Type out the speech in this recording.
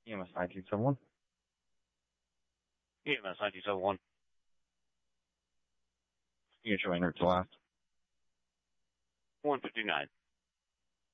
EMS 9271. EMS 9271. You can show me route to last. 159.